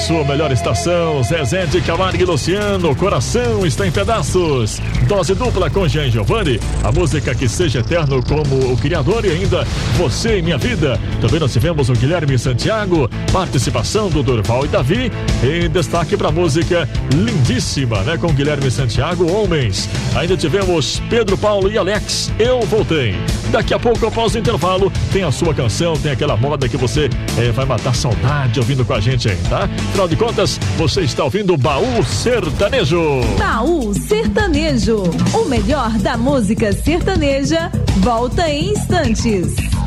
sua melhor estação, Zezé de Camargo e Luciano, coração está em pedaços. Dose dupla com Jean Giovanni, a música que seja eterno como o Criador e ainda Você e Minha Vida. Também nós tivemos o Guilherme Santiago, participação do Durval e Davi, em destaque para a música lindíssima, né? Com Guilherme Santiago, Homens. Ainda tivemos Pedro Paulo e Alex, Eu Voltei. Daqui a pouco, após o intervalo, tem a sua canção, tem aquela moda que você vai matar saudade ouvindo com a gente aí, tá? Afinal de contas, você está ouvindo o Baú Sertanejo. Baú Sertanejo, o melhor da música sertaneja, volta em instantes.